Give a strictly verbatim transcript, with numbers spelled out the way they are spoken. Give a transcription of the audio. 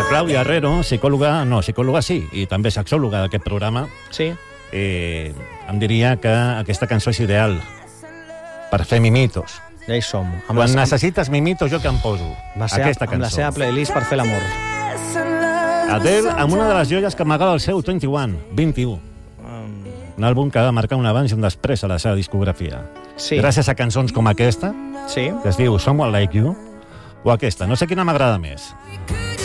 Clàudia Herrero, psicòloga, no, psicòloga sí, i també sexòloga d'aquest programa, Sí. eh, em diria que aquesta cançó és ideal per fer mimitos. Ja hi som. Amb Quan la, necessites mimitos, jo que em poso? la seva, Aquesta amb la seva cançó. playlist per fer l'amor. Adele, amb una de les joies que amagava el seu vint i u, vint i u. Um, Un àlbum que va marcar un abans i un després a la seva discografia. sí. Gràcies a cançons com aquesta, Sí. que es diu Someone Like You, o aquesta, no sé quina m'agrada més.